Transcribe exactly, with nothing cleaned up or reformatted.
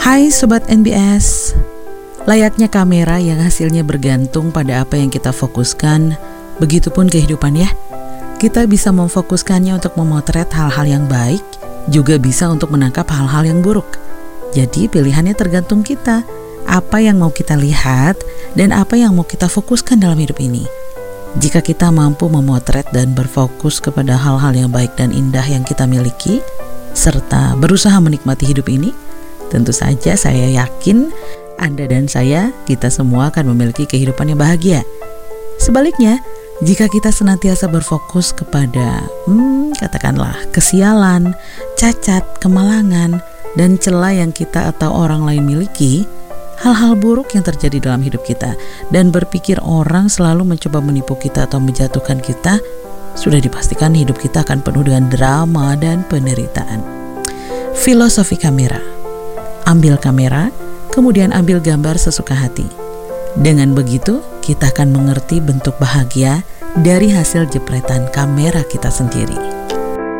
Hai Sobat N B S. Layaknya kamera yang hasilnya bergantung pada apa yang kita fokuskan, begitupun kehidupan ya. Kita bisa memfokuskannya untuk memotret hal-hal yang baik, juga bisa untuk menangkap hal-hal yang buruk. Jadi pilihannya tergantung kita, apa yang mau kita lihat dan apa yang mau kita fokuskan dalam hidup ini. Jika kita mampu memotret dan berfokus kepada hal-hal yang baik dan indah yang kita miliki, serta berusaha menikmati hidup ini, tentu saja saya yakin Anda dan saya, kita semua akan memiliki kehidupan yang bahagia. Sebaliknya, jika kita senantiasa berfokus kepada, hmm, katakanlah, kesialan, cacat, kemalangan, dan celah yang kita atau orang lain miliki, hal-hal buruk yang terjadi dalam hidup kita, dan berpikir orang selalu mencoba menipu kita atau menjatuhkan kita, sudah dipastikan hidup kita akan penuh dengan drama dan penderitaan. Filosofi kamera. Ambil kamera, kemudian ambil gambar sesuka hati. Dengan begitu, kita akan mengerti bentuk bahagia dari hasil jepretan kamera kita sendiri.